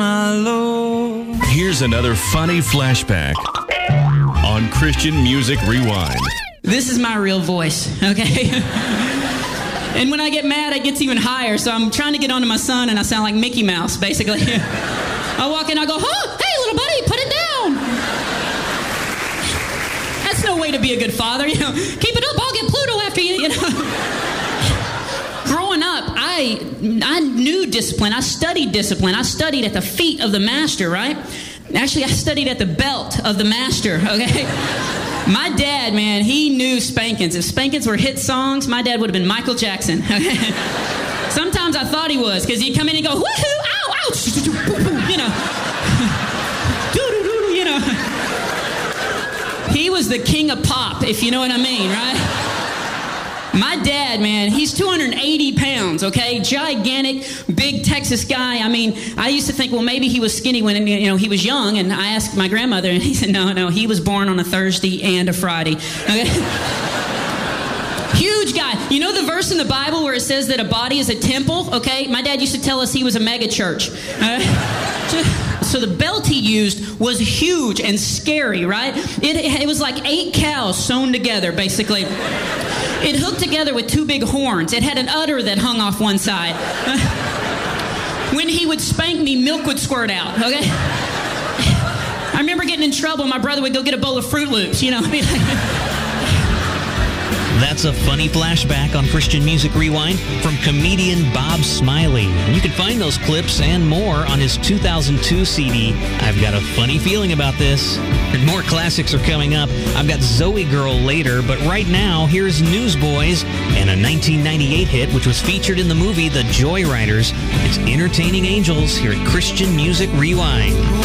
my Lord. Here's another funny flashback on Christian Music Rewind. This is my real voice, okay? And when I get mad, it gets even higher, so I'm trying to get onto my son, and I sound like Mickey Mouse, basically. I walk in, I go, huh? Hey, little buddy, put it down. That's no way to be a good father, you know. Keep it up, I'll get Pluto after you, you know. Growing up, I knew discipline. I studied discipline. I studied at the feet of the master, right? Actually, I studied at the belt of the master, okay? My dad, man, he knew spankings. If spankings were hit songs, my dad would have been Michael Jackson, okay? Sometimes I thought he was, because he'd come in and go, woohoo, ow, ouch, you know. Doo-doo-doo, you know. He was the king of pop, if you know what I mean, right? My dad, man, he's 280 pounds, okay? Gigantic, big Texas guy. I mean, I used to think, well, maybe he was skinny when, you know, he was young. And I asked my grandmother, and he said, no, he was born on a Thursday and a Friday. Okay? Huge guy. You know the verse in the Bible where it says that a body is a temple, okay? My dad used to tell us he was a mega church. So the belt he used was huge and scary, right? It was like 8 cows sewn together, basically. It hooked together with 2 big horns. It had an udder that hung off one side. When he would spank me, milk would squirt out, okay? I remember getting in trouble. My brother would go get a bowl of Fruit Loops, you know. That's a funny flashback on Christian Music Rewind from comedian Bob Smiley. And you can find those clips and more on his 2002 CD, I've Got a Funny Feeling About This. And more classics are coming up. I've got Zoe Girl later, but right now, here's Newsboys and a 1998 hit which was featured in the movie The Joyriders. It's Entertaining Angels here at Christian Music Rewind.